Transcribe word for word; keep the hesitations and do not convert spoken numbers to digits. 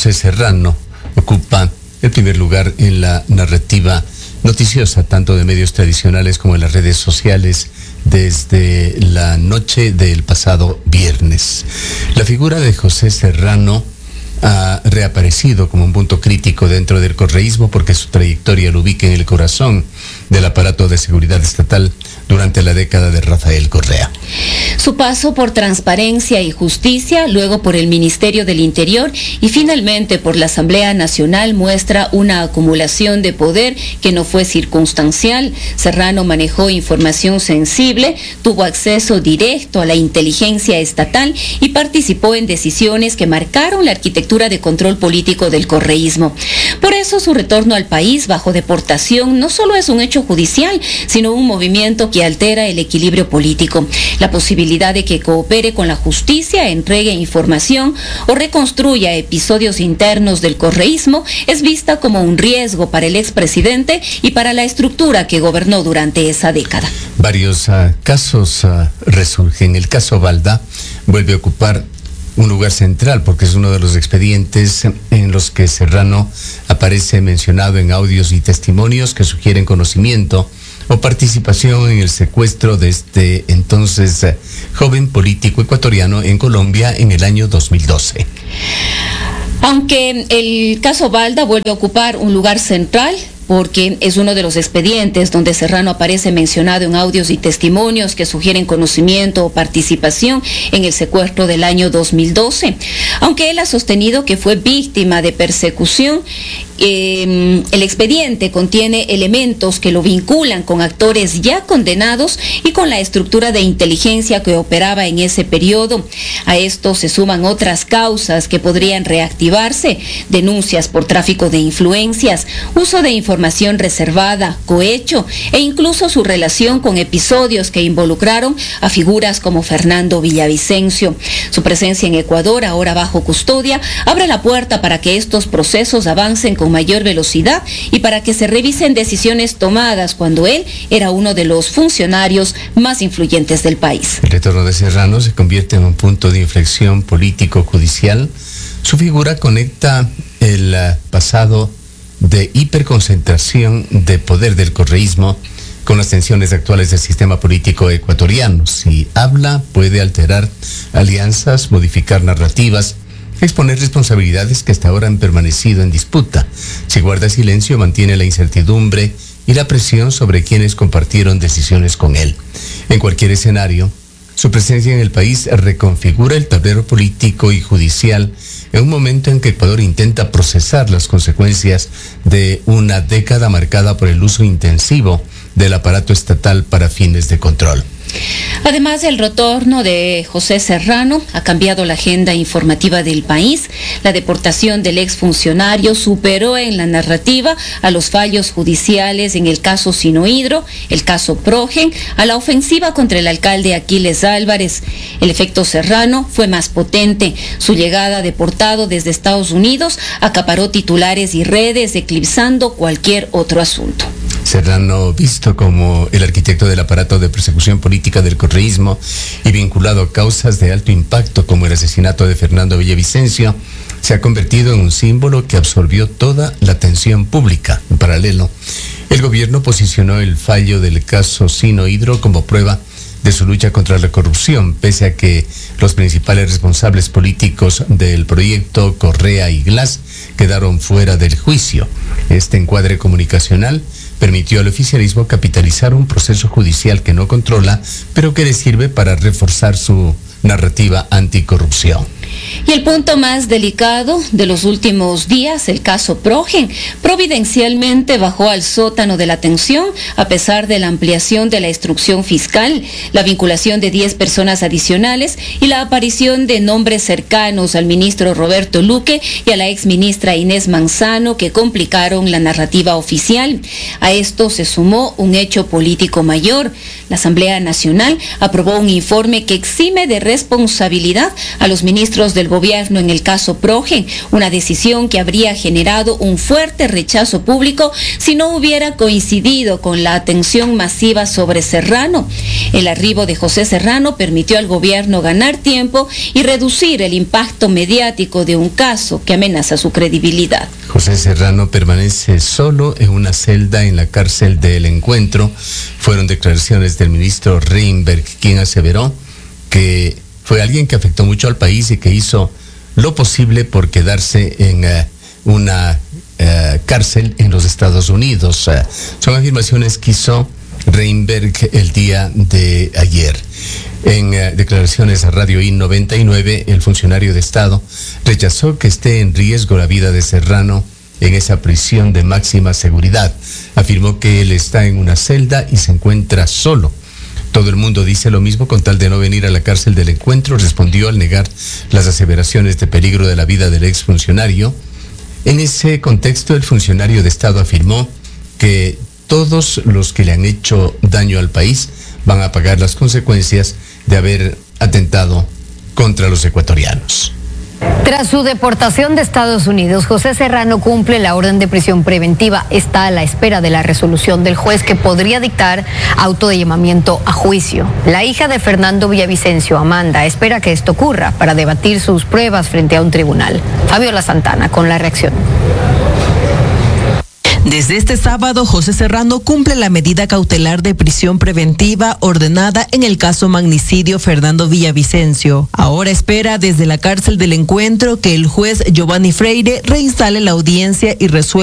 José Serrano ocupa el primer lugar en la narrativa noticiosa, tanto de medios tradicionales como en las redes sociales, desde la noche del pasado viernes. La figura de José Serrano ha reaparecido como un punto crítico dentro del correísmo porque su trayectoria lo ubica en el corazón del aparato de seguridad estatal durante la década de Rafael Correa. Su paso por Transparencia y Justicia, luego por el Ministerio del Interior y finalmente por la Asamblea Nacional muestra una acumulación de poder que no fue circunstancial. Serrano manejó información sensible, tuvo acceso directo a la inteligencia estatal y participó en decisiones que marcaron la arquitectura de control político del correísmo. Por eso su retorno al país bajo deportación no solo es un hecho judicial, sino un movimiento que altera el equilibrio político. La posibilidad de que coopere con la justicia, entregue información o reconstruya episodios internos del correísmo es vista como un riesgo para el expresidente y para la estructura que gobernó durante esa década. Varios uh, casos uh, resurgen. El caso Balda vuelve a ocupar un lugar central porque es uno de los expedientes en los que Serrano aparece mencionado en audios y testimonios que sugieren conocimiento o participación en el secuestro de este entonces eh, joven político ecuatoriano en Colombia en el año dos mil doce. Aunque el caso Balda vuelve a ocupar un lugar central, porque es uno de los expedientes donde Serrano aparece mencionado en audios y testimonios que sugieren conocimiento o participación en el secuestro del año dos mil doce. Aunque él ha sostenido que fue víctima de persecución, eh, el expediente contiene elementos que lo vinculan con actores ya condenados y con la estructura de inteligencia que operaba en ese periodo. A esto se suman otras causas que podrían reactivarse: denuncias por tráfico de influencias, uso de información información reservada, cohecho e incluso su relación con episodios que involucraron a figuras como Fernando Villavicencio. Su presencia en Ecuador, ahora bajo custodia, abre la puerta para que estos procesos avancen con mayor velocidad y para que se revisen decisiones tomadas cuando él era uno de los funcionarios más influyentes del país. El retorno de Serrano se convierte en un punto de inflexión político-judicial. Su figura conecta el uh, pasado de hiperconcentración de poder del correísmo con las tensiones actuales del sistema político ecuatoriano. Si habla, puede alterar alianzas, modificar narrativas, exponer responsabilidades que hasta ahora han permanecido en disputa. Si guarda silencio, mantiene la incertidumbre y la presión sobre quienes compartieron decisiones con él. En cualquier escenario, su presencia en el país reconfigura el tablero político y judicial en un momento en que Ecuador intenta procesar las consecuencias de una década marcada por el uso intensivo del aparato estatal para fines de control. Además, el retorno de José Serrano ha cambiado la agenda informativa del país. La deportación del exfuncionario superó en la narrativa a los fallos judiciales en el caso Sinohidro, el caso Progen, a la ofensiva contra el alcalde Aquiles Álvarez. El efecto Serrano fue más potente. Su llegada deportado desde Estados Unidos acaparó titulares y redes, eclipsando cualquier otro asunto. Serrano, visto como el arquitecto del aparato de persecución política del correísmo y vinculado a causas de alto impacto como el asesinato de Fernando Villavicencio, se ha convertido en un símbolo que absorbió toda la atención pública. En paralelo, el gobierno posicionó el fallo del caso Sinohidro como prueba de su lucha contra la corrupción, pese a que los principales responsables políticos del proyecto, Correa y Glass, quedaron fuera del juicio. Este encuadre comunicacional permitió al oficialismo capitalizar un proceso judicial que no controla, pero que le sirve para reforzar su narrativa anticorrupción. Y el punto más delicado de los últimos días, el caso Progen, providencialmente bajó al sótano de la atención a pesar de la ampliación de la instrucción fiscal, la vinculación de diez personas adicionales y la aparición de nombres cercanos al ministro Roberto Luque y a la exministra Inés Manzano que complicaron la narrativa oficial. A esto se sumó un hecho político mayor. La Asamblea Nacional aprobó un informe que exime de responsabilidad a los ministros del del gobierno en el caso Progen, una decisión que habría generado un fuerte rechazo público si no hubiera coincidido con la atención masiva sobre Serrano. El arribo de José Serrano permitió al gobierno ganar tiempo y reducir el impacto mediático de un caso que amenaza su credibilidad. José Serrano permanece solo en una celda en la cárcel del Encuentro. Fueron declaraciones del ministro Reinberg, quien aseveró que fue alguien que afectó mucho al país y que hizo lo posible por quedarse en uh, una uh, cárcel en los Estados Unidos. Uh, son afirmaciones que hizo Reinberg el día de ayer. En uh, declaraciones a Radio I noventa y nueve, el funcionario de Estado rechazó que esté en riesgo la vida de Serrano en esa prisión de máxima seguridad. Afirmó que él está en una celda y se encuentra solo. Todo el mundo dice lo mismo con tal de no venir a la cárcel del Encuentro, respondió al negar las aseveraciones de peligro de la vida del exfuncionario. En ese contexto, el funcionario de Estado afirmó que todos los que le han hecho daño al país van a pagar las consecuencias de haber atentado contra los ecuatorianos. Tras su deportación de Estados Unidos, José Serrano cumple la orden de prisión preventiva. Está a la espera de la resolución del juez que podría dictar auto de llamamiento a juicio. La hija de Fernando Villavicencio, Amanda, espera que esto ocurra para debatir sus pruebas frente a un tribunal. Fabiola Santana con la reacción. Desde este sábado, José Serrano cumple la medida cautelar de prisión preventiva ordenada en el caso magnicidio Fernando Villavicencio. Ahora espera desde la cárcel del Encuentro que el juez Giovanni Freire reinstale la audiencia y resuelva